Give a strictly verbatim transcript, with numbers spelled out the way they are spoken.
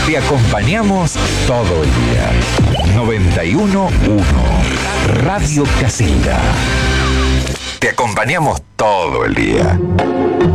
Te acompañamos todo el día. noventa y uno punto uno Radio Casita. Te acompañamos todo el día.